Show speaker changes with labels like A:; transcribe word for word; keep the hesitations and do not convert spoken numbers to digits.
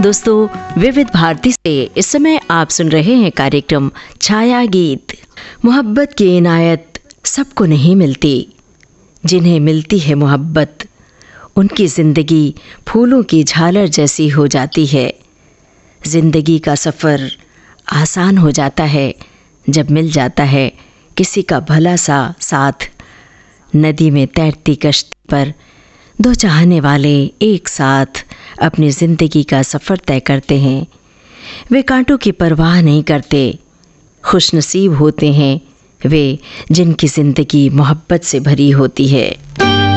A: दोस्तों, विविध भारती से इस समय आप सुन रहे हैं कार्यक्रम छाया गीत। मोहब्बत की इनायत सबको नहीं मिलती। जिन्हें मिलती है मोहब्बत, उनकी ज़िंदगी फूलों की झालर जैसी हो जाती है। ज़िंदगी का सफ़र आसान हो जाता है जब मिल जाता है किसी का भला सा साथ। नदी में तैरती कश्ती पर दो चाहने वाले एक साथ अपनी ज़िंदगी का सफ़र तय करते हैं। वे कांटों की परवाह नहीं करते। खुशनसीब होते हैं वे जिनकी ज़िंदगी मोहब्बत से भरी होती है।